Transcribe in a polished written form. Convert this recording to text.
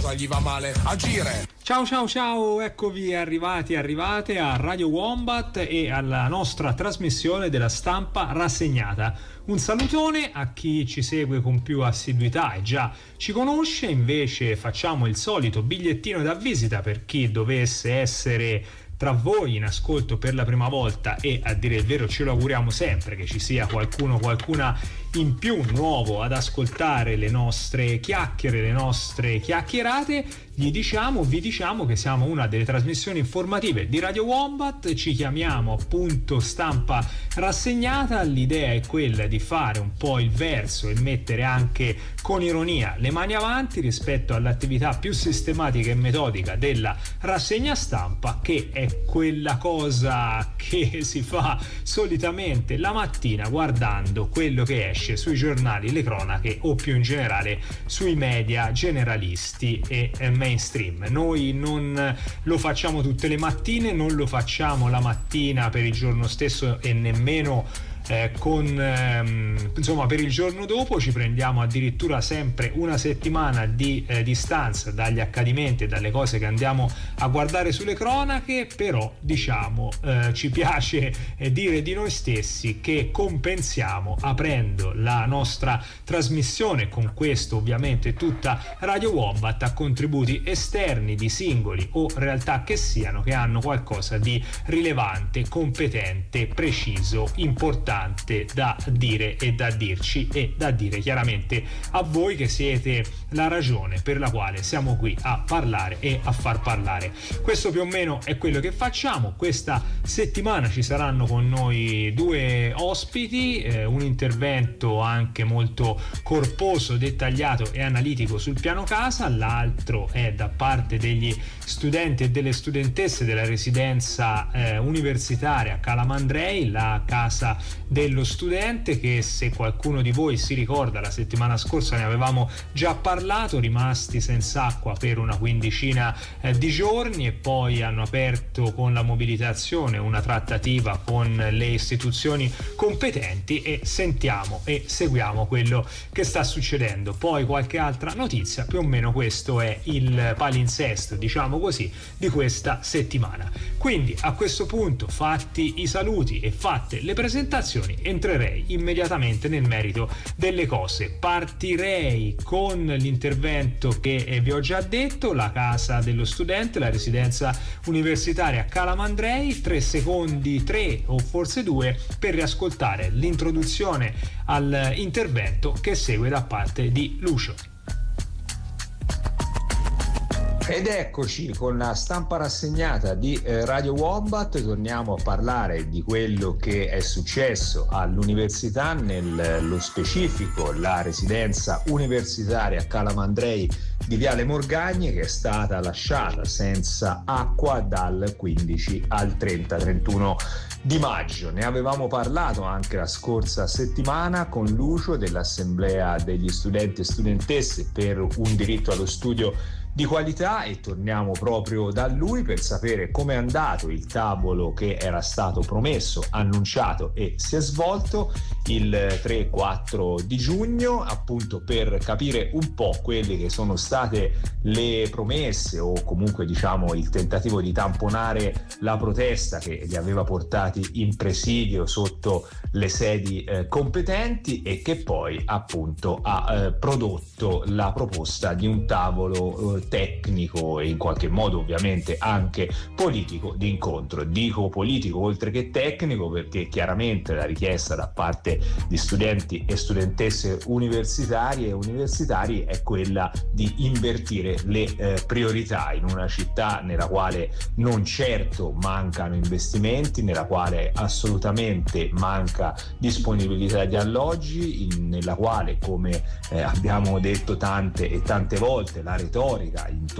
cosa gli va male? Agire! Ciao, eccovi arrivate a Radio Wombat e alla nostra trasmissione della stampa rassegnata. Un salutone a chi ci segue con più assiduità e già ci conosce, invece facciamo il solito bigliettino da visita per chi dovesse essere tra voi in ascolto per la prima volta, e a dire il vero ce lo auguriamo sempre che ci sia qualcuna in più nuovo ad ascoltare le nostre chiacchiere, le nostre chiacchierate. Vi diciamo che siamo una delle trasmissioni informative di Radio Wombat, ci chiamiamo appunto Stampa Rassegnata. L'idea è quella di fare un po' il verso e mettere anche con ironia le mani avanti rispetto all'attività più sistematica e metodica della rassegna stampa, che è quella cosa che si fa solitamente la mattina guardando quello che esce sui giornali, le cronache o più in generale sui media generalisti e mainstream. Noi non lo facciamo tutte le mattine, non lo facciamo la mattina per il giorno stesso e nemmeno per il giorno dopo. Ci prendiamo addirittura sempre una settimana di distanza dagli accadimenti e dalle cose che andiamo a guardare sulle cronache, però ci piace dire di noi stessi che compensiamo aprendo la nostra trasmissione, con questo ovviamente tutta Radio Wombat, a contributi esterni di singoli o realtà che siano, che hanno qualcosa di rilevante, competente, preciso, importante da dire e da dirci, e da dire chiaramente a voi, che siete la ragione per la quale siamo qui a parlare e a far parlare. Questo più o meno è quello che facciamo. Questa settimana ci saranno con noi due ospiti, un intervento anche molto corposo, dettagliato e analitico sul piano casa, l'altro è da parte degli studenti e delle studentesse della residenza universitaria Calamandrei, la casa dello studente, che se qualcuno di voi si ricorda la settimana scorsa ne avevamo già parlato, rimasti senza acqua per una quindicina di giorni, e poi hanno aperto con la mobilitazione una trattativa con le istituzioni competenti, e sentiamo e seguiamo quello che sta succedendo. Poi qualche altra notizia, più o meno questo è il palinsesto, diciamo così, di questa settimana. Quindi a questo punto, fatti i saluti e fatte le presentazioni, entrerei immediatamente nel merito delle cose. Partirei con l'intervento che vi ho già detto, la casa dello studente, la residenza universitaria Calamandrei. 3 secondi, 3 o forse 2, per riascoltare l'introduzione all'intervento che segue da parte di Lucio. Ed eccoci con la stampa rassegnata di Radio Wombat. Torniamo a parlare di quello che è successo all'università, nello specifico la residenza universitaria Calamandrei di Viale Morgagni, che è stata lasciata senza acqua dal 15 al 31 di maggio. Ne avevamo parlato anche la scorsa settimana con Lucio dell'Assemblea degli studenti e studentesse per un diritto allo studio di qualità, e torniamo proprio da lui per sapere come è andato il tavolo che era stato promesso, annunciato e si è svolto il 3-4 di giugno, appunto per capire un po' quelle che sono state le promesse, o comunque il tentativo di tamponare la protesta che li aveva portati in presidio sotto le sedi competenti, e che poi appunto ha prodotto la proposta di un tavolo tecnico e in qualche modo ovviamente anche politico di incontro. Dico politico oltre che tecnico perché chiaramente la richiesta da parte di studenti e studentesse universitarie e universitari è quella di invertire le priorità in una città nella quale non certo mancano investimenti, nella quale assolutamente manca disponibilità di alloggi, nella quale, come abbiamo detto tante e tante volte, la retorica